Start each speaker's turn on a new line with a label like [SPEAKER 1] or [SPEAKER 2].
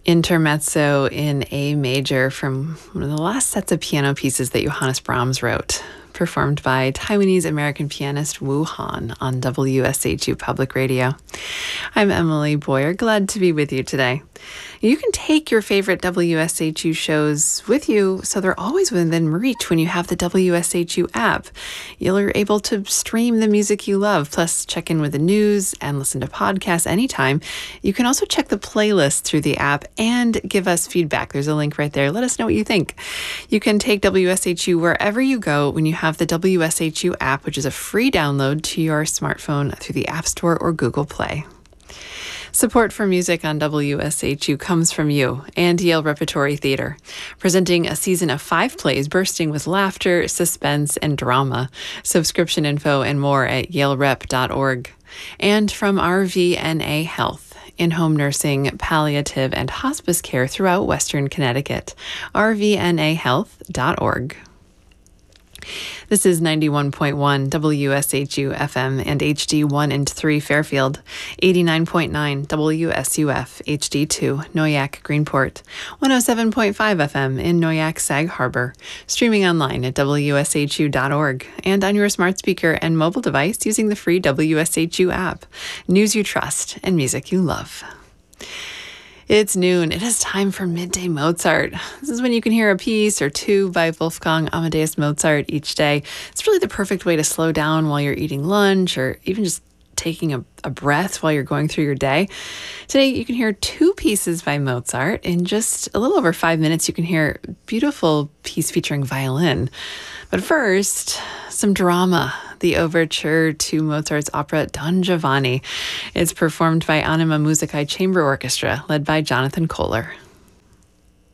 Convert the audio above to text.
[SPEAKER 1] Intermezzo in A major from one of the last sets of piano pieces that Johannes Brahms wrote, performed by Taiwanese-American pianist Wu Han on WSHU Public Radio. I'm Emily Boyer, glad to be with you today. You can take your favorite WSHU shows with you so they're always within reach when you have the WSHU app. You're able to stream the music you love, plus check in with the news and listen to podcasts anytime. You can also check the playlist through the app and give us feedback. There's a link right there. Let us know what you think. You can take WSHU wherever you go when you have the WSHU app, which is a free download to your smartphone through the App Store or Google Play. Support for music on WSHU comes from you and Yale Repertory Theater, presenting a season of 5 plays bursting with laughter, suspense, and drama. Subscription info and more at yalerep.org. And from RVNA Health, in-home nursing, palliative, and hospice care throughout Western Connecticut. rvnahealth.org. This is 91.1 WSHU FM and HD 1 and 3 Fairfield, 89.9 WSUF HD 2 Noyak Greenport, 107.5 FM in Noyak Sag Harbor, streaming online at WSHU.org and on your smart speaker and mobile device using the free WSHU app. News you trust and music you love. It's noon. It is time for Midday Mozart. This is when you can hear a piece or two by Wolfgang Amadeus Mozart each day. It's really the perfect way to slow down while you're eating lunch or even just taking a breath while you're going through your day. Today, you can hear 2 pieces by Mozart. In just a little over 5 minutes, you can hear a beautiful piece featuring violin. But first, some drama. The overture to Mozart's opera Don Giovanni is performed by Anima Musicae Chamber Orchestra, led by Jonathan Kohler.